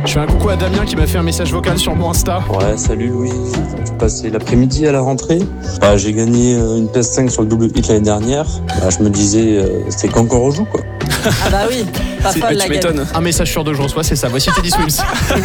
Je fais un coucou à Damien qui m'a fait un message vocal sur mon Insta. Ouais, salut Louis. Je passais l'après-midi à la rentrée. J'ai gagné une PS5 sur le double hit l'année dernière. Je me disais, c'est qu'encore au joue, quoi. Ah bah oui, pas folle la Tu gueule. m'étonnes. Un message sur 2, je reçois, c'est ça. Voici Teddy Swims.